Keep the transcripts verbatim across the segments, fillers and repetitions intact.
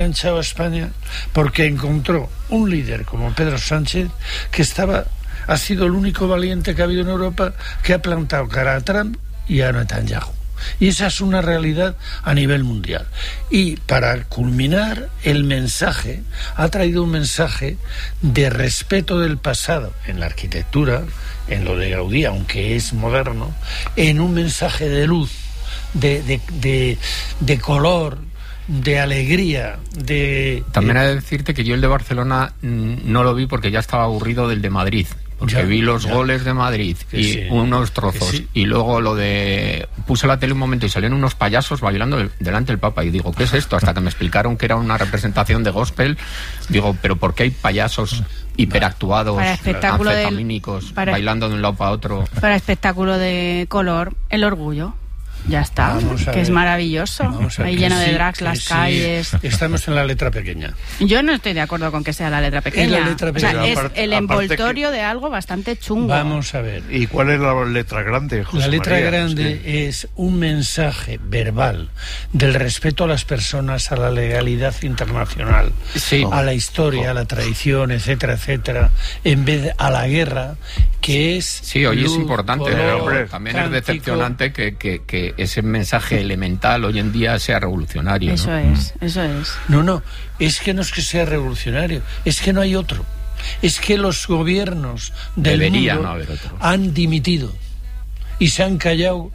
enganchado a España porque encontró un líder como Pedro Sánchez que estaba, ha sido el único valiente que ha habido en Europa que ha plantado cara a Trump y a Netanyahu. Y esa es una realidad a nivel mundial. Y para culminar, el mensaje ha traído un mensaje de respeto del pasado en la arquitectura, en lo de Gaudí, aunque es moderno, en un mensaje de luz, de, de, de, de color, de alegría, de... También he de decirte que yo el de Barcelona no lo vi porque ya estaba aburrido del de Madrid. Porque ya, vi los ya. goles de Madrid que y sí, unos trozos sí. y luego lo de... Puse la tele un momento y salían unos payasos bailando el, delante del Papa y digo, ¿qué es esto? Hasta que me explicaron que era una representación de gospel. Digo, ¿pero por qué hay payasos hiperactuados, anfetamínicos, para, bailando de un lado para otro? Para espectáculo de color, el orgullo. Ya está, que es maravilloso. Ahí lleno de drags, sí, las sí. calles. Estamos en la letra pequeña. Yo no estoy de acuerdo con que sea la letra pequeña. La letra pequeña. O sea, es aparte, el envoltorio que... de algo bastante chungo. Vamos a ver. ¿Y cuál es la letra grande, José La letra María? grande es, que... es un mensaje verbal del respeto a las personas, a la legalidad internacional, sí. a la historia, a la tradición, etcétera, etcétera, en vez de a la guerra, que es... Sí, hoy luz, es importante, color, pero hombre, también cántico. Es decepcionante que, que, que ese mensaje elemental hoy en día sea revolucionario. Eso ¿no? es, eso es. No, no, es que no es que sea revolucionario, es que no hay otro. Es que los gobiernos del Debería mundo no haber otro. Han dimitido y se han callado.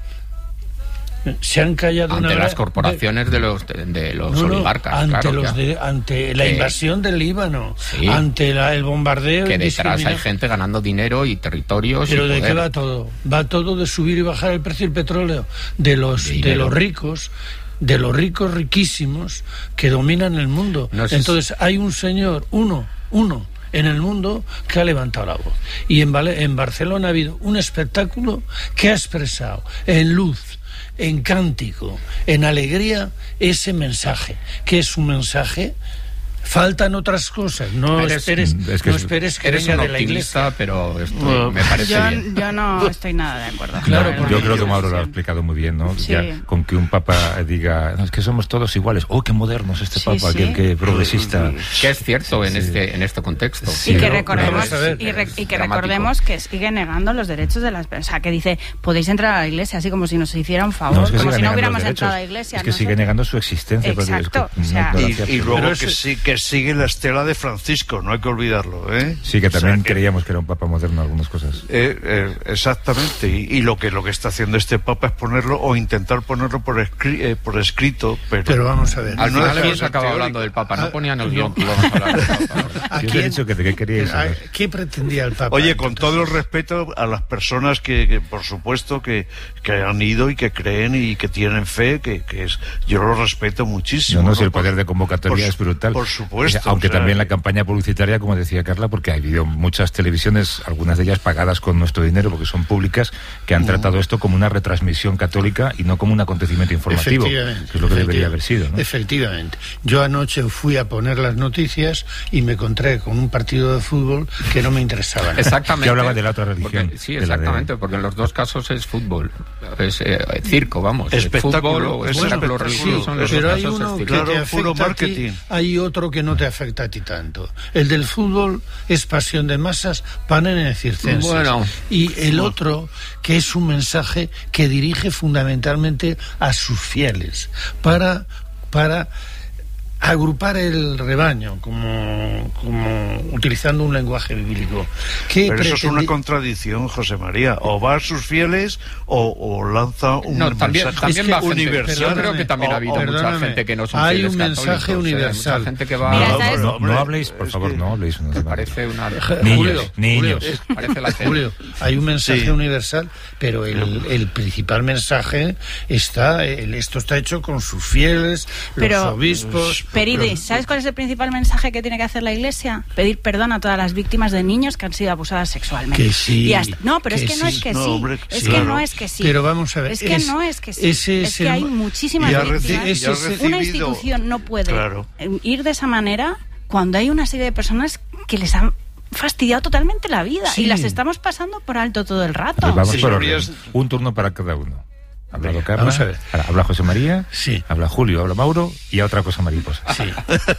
Se han callado ante una las hora, corporaciones de, de los de, de los no, no, oligarcas, ante claro, los que, de, ante la que, invasión del Líbano, sí, ante la, el bombardeo, que detrás hay gente ganando dinero y territorios. Pero y ¿de poder. qué va todo? Va todo de subir y bajar el precio del petróleo, de los de, de los ricos, de los ricos riquísimos que dominan el mundo. No sé Entonces si... hay un señor, uno, uno. en el mundo que ha levantado la voz. Y en, Vale- en Barcelona ha habido un espectáculo que ha expresado en luz, en cántico, en alegría, ese mensaje, que es un mensaje. Faltan otras cosas, no eres, esperes, es que no esperes que eres venga un de la iglesia, pero esto no, me parece yo, bien. Yo no estoy nada de acuerdo. Claro, no, yo creo que Mauro lo ha explicado muy bien, ¿no? Sí. Ya, con que un papa diga, no, es que somos todos iguales. ¡Oh, qué moderno es este sí, papa! Sí. Que, que progresista. Que es cierto sí, en este en este contexto. Sí, y que recordemos, y, re, y que dramático. recordemos que sigue negando los derechos de las personas. O sea, que dice, podéis entrar a la iglesia, así como si nos hiciera un favor, no, es que como si no hubiéramos hubiéramos entrado a la iglesia. Es que no sigue sé. negando su existencia. Exacto. Es que, o sea, y, y luego que, es... sí, que sigue la estela de Francisco, no hay que olvidarlo, ¿eh? Sí, que también o sea, que, creíamos que era un papa moderno algunas cosas. Eh, eh, exactamente, y, y lo que lo que está haciendo este papa es ponerlo o intentar ponerlo por, escri- eh, por escrito, pero... Pero vamos a ver. Al no final es hemos acabado teórico. hablando del Papa, no Ah, ponían el no. guión que íbamos a hablar del Papa. ¿A Yo quién? he dicho que de qué queríais ¿A- saber. ¿Qué pretendía el Papa? Oye, con todo el respeto a las personas que, que por supuesto, que, que han ido y que creen y que tienen fe, que, que es, yo lo respeto muchísimo. No, no, ¿no? si el por, poder de convocatoria por, es brutal. Por supuesto. Aunque o sea, también la campaña publicitaria, como decía Carla, porque ha habido muchas televisiones, algunas de ellas pagadas con nuestro dinero, porque son públicas, que han tratado esto como una retransmisión católica y no como un acontecimiento informativo, que es lo que debería haber sido, ¿no? Efectivamente. Yo anoche fui a poner las noticias y me encontré con un partido de fútbol que no me interesaba nada. Exactamente. Que hablaba de la otra religión. Porque, sí, de la exactamente, de... porque en los dos casos es fútbol, es eh, circo, vamos. Espectáculo, Fútbol o es espectáculo espectáculo, religioso, son los Pero dos hay casos uno es que circo. Claro, te puro afecta a marketing. ti, hay otro que no te afecta a ti tanto. El del fútbol es pasión de masas, panem circenses. Bueno. Y el otro, que es un mensaje que dirige fundamentalmente a sus fieles, para, para agrupar el rebaño, como, como utilizando un lenguaje bíblico. ¿Qué Pero eso pretendi- es una contradicción, José María. O va a sus fieles o, o lanza un No, también, mensaje también Es que va gente. universal. Yo creo que también O- ha habido o- mucha perdóname, gente que no son hay fieles un mensaje católicos, ¿eh? universal. Mucha gente que va... Mira, No, ¿sabes? no, No, hombre, no habléis, por es favor, que- no habléis. No, Parece una... Niños, Julio, niños. Julio, Parece la tele. Julio, hay un mensaje Sí. universal, pero el, el principal mensaje está, el, esto está hecho con sus fieles, Pero- los obispos. Peridis, los- ¿sabes cuál es el principal mensaje que tiene que hacer la Iglesia? Pedir perdón a todas las víctimas de niños que han sido abusadas sexualmente. Que sí, Y hasta- no, pero que es que no sí. es que No, sí. hombre, es claro. que no es que sí. Pero vamos a ver, Es que es- no es que sí. ese Es es que el- hay muchísimas y ha víctimas. reci- y ha Ese es- Una recibido- institución no puede Claro. ir de esa manera cuando hay una serie de personas que les han fastidiado totalmente la vida Sí. y las estamos pasando por alto todo el rato. Pues vamos Sí, por señorías. orden. Un turno para cada uno. Ha hablado Venga, Carla, vamos a ver. ahora habla José María, Sí. habla Julio, habla Mauro y a otra cosa mariposa. Sí.